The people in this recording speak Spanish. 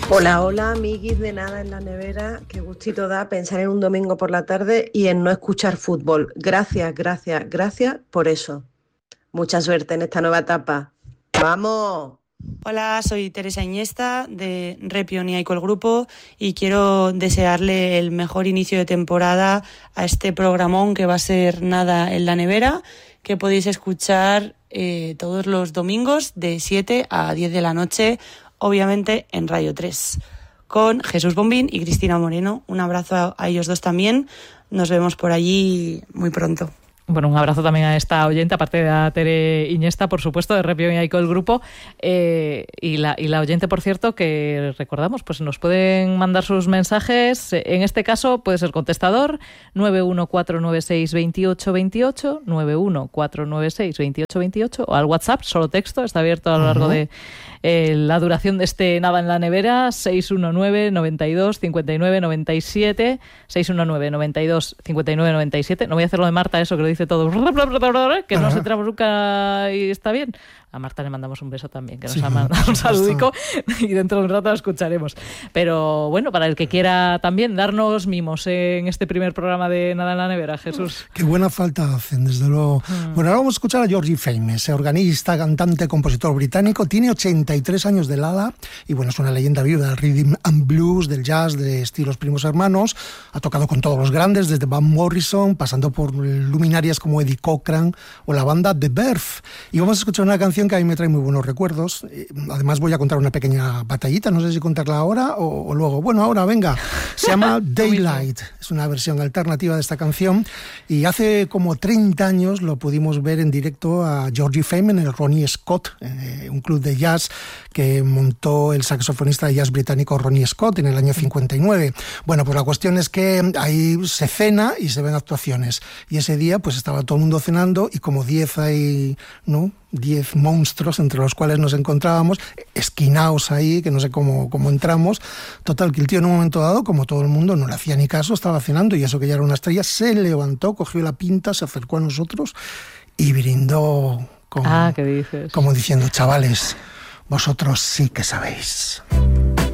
Hola, hola, amiguis de Nada en la Nevera. Qué gustito da pensar en un domingo por la tarde y en no escuchar fútbol. Gracias, gracias, gracias por eso. Mucha suerte en esta nueva etapa. ¡Vamos! Hola, soy Teresa Iniesta de Repion y Aiko el Grupo y quiero desearle el mejor inicio de temporada a este programón que va a ser Nada en la Nevera, que podéis escuchar todos los domingos de 7 a 10 de la noche, obviamente en Radio 3, con Jesús Bombín y Cristina Moreno. Un abrazo a ellos dos también. Nos vemos por allí muy pronto. Bueno, un abrazo también a esta oyente, aparte de a Tere Iniesta, por supuesto, de Repion y Aiko el Grupo. Y la oyente, por cierto, que recordamos, pues nos pueden mandar sus mensajes. En este caso puede ser contestador 914962828, 914962828, o al WhatsApp, solo texto, está abierto a lo largo de la duración de este Nada en la Nevera, 619 92 59 97, 619 92 59 97. No voy a hacer lo de Marta, eso que lo dice todo, que no se entramos nunca y está bien. A Marta le mandamos un beso también, que nos ha mandado un saludico y dentro de un rato la escucharemos. Pero bueno, para el que quiera también darnos mimos en este primer programa de Nada en la Nevera, Jesús. Qué buena falta hacen, desde luego. Bueno, ahora vamos a escuchar a Georgie Fame, organista, cantante, compositor británico. Tiene 83 años de edad y bueno, es una leyenda viva del rhythm and blues, del jazz, de estilos primos hermanos. Ha tocado con todos los grandes, desde Van Morrison, pasando por luminarias como Eddie Cochran o la banda The Verve. Y vamos a escuchar una canción que a mí me trae muy buenos recuerdos. Además voy a contar una pequeña batallita, no sé si contarla ahora o luego. Bueno, ahora, venga. Se llama Daylight. Es una versión alternativa de esta canción y hace como 30 años lo pudimos ver en directo a Georgie Fame en el Ronnie Scott, un club de jazz que montó el saxofonista de jazz británico Ronnie Scott en el año 59. Bueno, pues la cuestión es que ahí se cena y se ven actuaciones. Y ese día pues estaba todo el mundo cenando y como 10 monstruos entre los cuales nos encontrábamos, esquinaos ahí, que no sé cómo entramos. Total, que el tío en un momento dado, como todo el mundo, no le hacía ni caso, estaba cenando y eso que ya era una estrella, se levantó, cogió la pinta, se acercó a nosotros y brindó ¿qué dices? como diciendo, chavales, vosotros sí que sabéis.